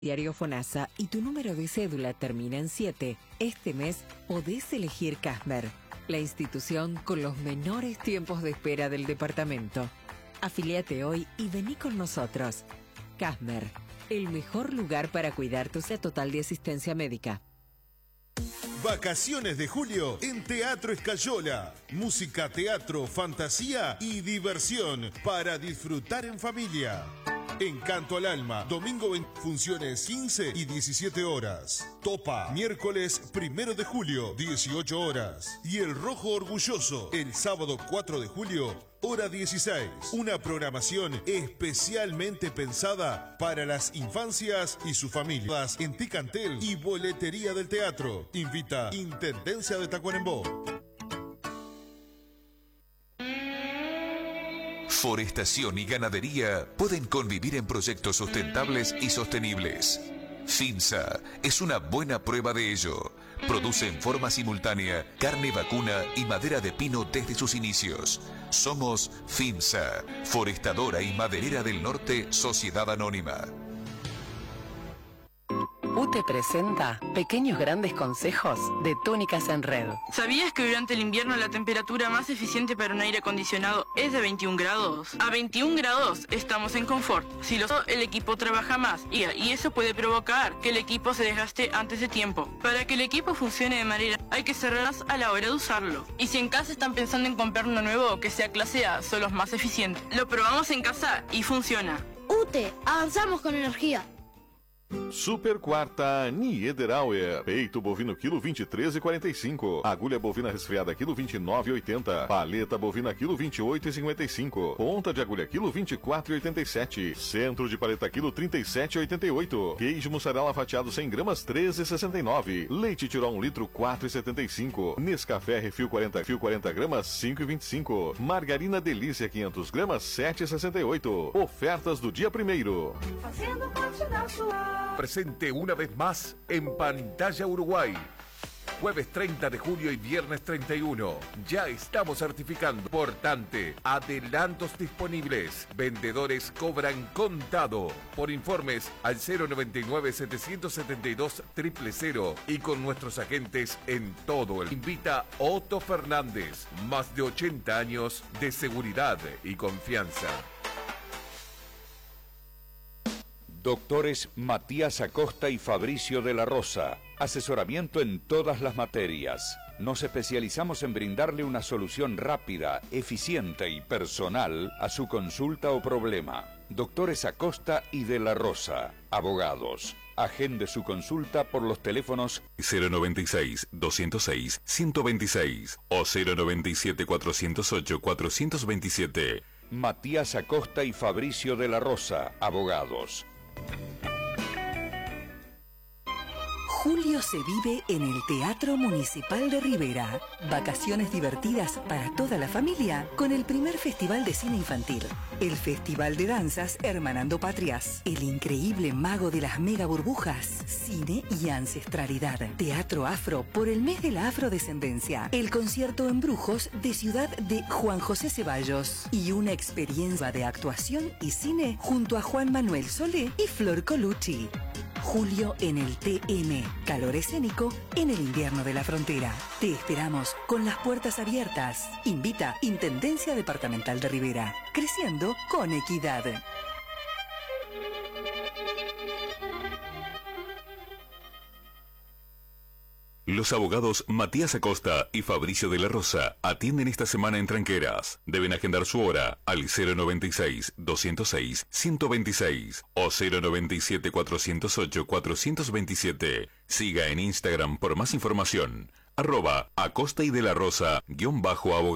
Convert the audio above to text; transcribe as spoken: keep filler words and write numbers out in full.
Diario FONASA y tu número de cédula termina en siete, este mes podés elegir Casmer, la institución con los menores tiempos de espera del departamento. Afíliate hoy y vení con nosotros. Casmer, el mejor lugar para cuidar tu salud total de asistencia médica. Vacaciones de julio en Teatro Escayola. Música, teatro, fantasía y diversión para disfrutar en familia. Encanto al alma, domingo en funciones quince y diecisiete horas. Topa, miércoles primero de julio, dieciocho horas. Y El Rojo Orgulloso, el sábado cuatro de julio, hora dieciséis. Una programación especialmente pensada para las infancias y sus familias en Ticantel y Boletería del Teatro. Invita Intendencia de Tacuarembó. Forestación y ganadería pueden convivir en proyectos sustentables y sostenibles. FINSA es una buena prueba de ello. Produce en forma simultánea carne vacuna y madera de pino desde sus inicios. Somos FINSA, Forestadora y Maderera del Norte, Sociedad Anónima. U T E presenta Pequeños Grandes Consejos de Túnicas en Red. ¿Sabías que durante el invierno la temperatura más eficiente para un aire acondicionado es de veintiún grados? A veintiún grados estamos en confort. Si lo el equipo trabaja más y, y eso puede provocar que el equipo se desgaste antes de tiempo. Para que el equipo funcione de manera, hay que cerrarlas a la hora de usarlo. Y si en casa están pensando en comprar uno nuevo que sea clase A, son los más eficientes. Lo probamos en casa y funciona. U T E, avanzamos con energía. Super Quarta Niederauer. Peito bovino quilo vinte e três e quarenta e cinco. Agulha bovina resfriada quilo vinte e nove e oitenta. Paleta bovina quilo vinte e oito e cinquenta e cinco. Ponta de agulha quilo vinte e quatro e oitenta e sete. Centro de paleta quilo trinta e sete e oitenta e oito. Queijo mussarela fatiado cem gramas treze e sessenta e nove. Leite Tirol um litro quatro e setenta e cinco. Nescafé Refil quarenta, Refil quarenta gramas cinco e vinte e cinco. Margarina Delícia quinhentas gramas sete e sessenta e oito. Ofertas do dia primeiro. Fazendo parte da sua... Presente una vez más en Pantalla Uruguay. Jueves treinta de julio y viernes treinta y uno. Ya estamos certificando. Importante, adelantos disponibles. Vendedores cobran contado. Por informes al cero noventa y nueve, setecientos setenta y dos, cero cero cero y con nuestros agentes en todo el... Invita Otto Fernández. Más de ochenta años de seguridad y confianza. Doctores Matías Acosta y Fabricio de la Rosa. Asesoramiento en todas las materias. Nos especializamos en brindarle una solución rápida, eficiente y personal a su consulta o problema. Doctores Acosta y de la Rosa. Abogados. Agende su consulta por los teléfonos cero noventa y seis, doscientos seis, ciento veintiséis o cero noventa y siete, cuatrocientos ocho, cuatrocientos veintisiete. Matías Acosta y Fabricio de la Rosa. Abogados. Julio se vive en el Teatro Municipal de Rivera. Vacaciones divertidas para toda la familia con el primer Festival de Cine Infantil. El Festival de Danzas Hermanando Patrias. El increíble Mago de las Mega Burbujas. Cine y ancestralidad. Teatro Afro por el mes de la afrodescendencia. El concierto en Brujos de Ciudad de Juan José Ceballos. Y una experiencia de actuación y cine junto a Juan Manuel Solé y Flor Colucci. Julio en el T M. Calor escénico en el invierno de la frontera. Te esperamos con las puertas abiertas. Invita Intendencia Departamental de Rivera. Creciendo con equidad. Los abogados Matías Acosta y Fabricio de la Rosa atienden esta semana en Tranqueras. Deben agendar su hora al cero noventa y seis, doscientos seis, ciento veintiséis o cero noventa y siete, cuatrocientos ocho, cuatrocientos veintisiete. Siga en Instagram por más información. Arroba Acosta y de la Rosa guión bajo abogado.